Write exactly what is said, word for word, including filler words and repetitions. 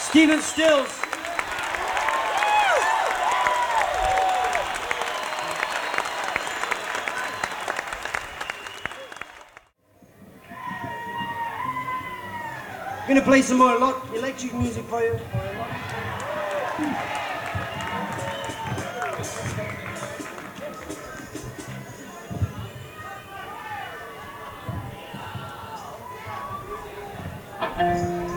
Stephen Stills. I'm gonna play some more electric music for you.